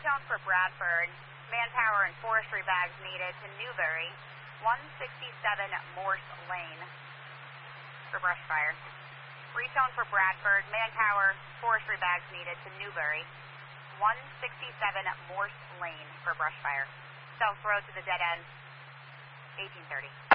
tone for Bradford. Manpower and forestry bags needed to Newberry, 167 Morse Lane for brush fire. Retone for Bradford. Manpower, forestry bags needed to Newberry, 167 Morse Lane for brush fire. South Road to the dead end, 1830.